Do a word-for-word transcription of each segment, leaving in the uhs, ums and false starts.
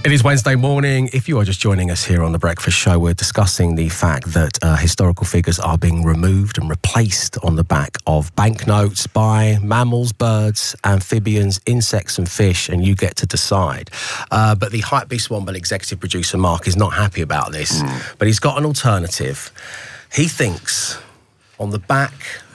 It is Wednesday morning. If you are just joining us here on The Breakfast Show, we're discussing the fact that uh, historical figures are being removed and replaced on the back of banknotes by mammals, birds, amphibians, insects and fish, and you get to decide. Uh, but the Hypebeast Womble executive producer, Mark, is not happy about this, mm. but he's got an alternative. He thinks on the back...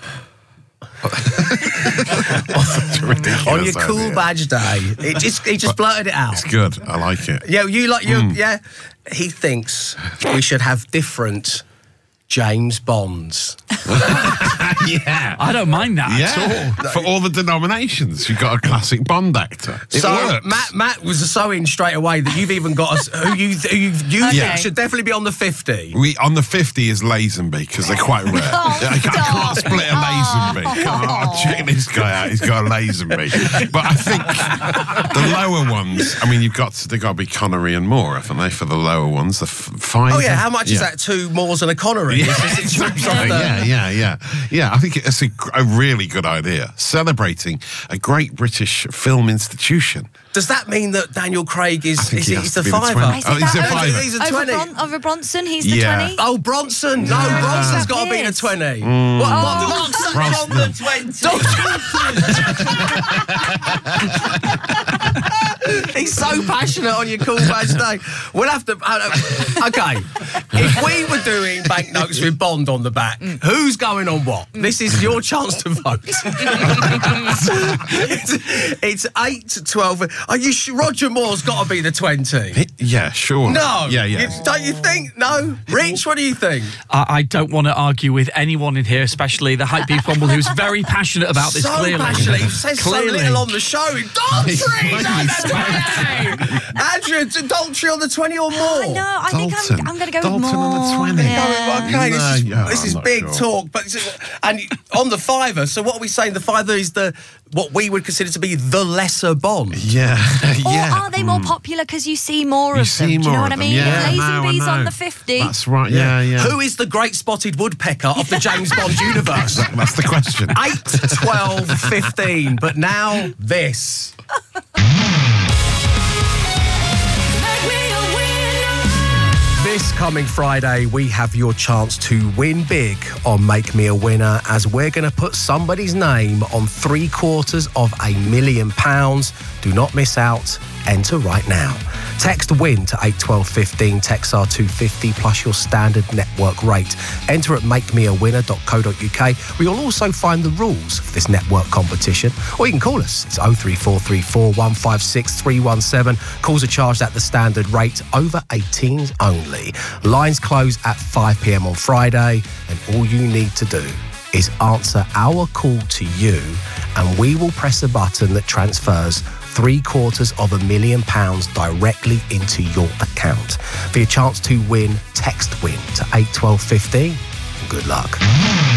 on your cool idea. Badge day, it just he just blurted it out. It's good. I like it. Yeah, you like you. Mm. Yeah, he thinks we should have different James Bonds. Yeah, I don't mind that yeah. at all. For all the denominations, you've got a classic Bond actor. It so works. Matt, Matt was so in straight away that you've even got us who you who you, you okay. think should definitely be on the fifty. We on the fifty is Lazenby because they're quite rare. Oh, I, can't, I can't split a Lazenby. Oh, check this guy out. He's got a Lazenby. But I think the lower ones. I mean, you've got to, they've got to be Connery and Moore, haven't they? For the lower ones, the f five. Oh yeah, how much yeah. is that? Two Moores and a Connery. Yeah, exactly. yeah, yeah, yeah, yeah. I think it's a, a really good idea. Celebrating a great British film institution. Does that mean that Daniel Craig is is he he's the the fiver? twenty. Oh, he's a fiver. He's a over, twenty. Bron over Bronson, he's the Yeah. twenty. Oh, Bronson. No, Yeah. Bronson's got to be the Yes. twenty. Mm. What? Oh. What? Bronson's on the twenty. He's so passionate on your cool badge day. We'll have to... Uh, okay. If we were doing banknotes with Bond on the back, mm. who's going on what? This is your chance to vote. it's, it's eight to twelve. Are you sure Roger Moore's got to be the twenty? Yeah, sure. No. Yeah, yeah. You, don't you think? No? Rich, what do you think? I, I don't want to argue with anyone in here, especially the Hypebeast Womble, who's very passionate about this, so clearly. passionate. He says Clearly. so little on the show. Daltrey on the twenty! Andrew, Daltrey on the twenty or more? I know, I think Dalton. I'm, I'm going to go Dalton with more. on the twenty. Yeah. Okay, this is, No, yeah, this I'm is not big sure. talk. But and on the fiver, so what are we saying? The fiver is the what we would consider to be the lesser Bond. Yeah, Or yeah. are they more popular because you see more You of see them? Do you more know what of I them. mean? Yeah, If no, I Lazenby's on know. the fifty. That's right, yeah, yeah. Who is the great spotted woodpecker of the James Bond universe? That's the question. eight, twelve, fifteen. But now this. This coming Friday, we have your chance to win big on Make Me a Winner, as we're going to put somebody's name on three quarters of a million pounds. Do not miss out. Enter right now. Text WIN to eight twelve fifteen, text R two fifty plus your standard network rate. Enter at make me a winner dot co dot U K, where you'll also find the rules for this network competition. Or you can call us. It's oh three four three four, one five six, three one seven. Calls are charged at the standard rate, over eighteens only. Lines close at five p m on Friday, and all you need to do is answer our call to you, and we will press a button that transfers three quarters of a million pounds directly into your account. For your chance to win, text WIN to eight twelve fifteen. Good luck.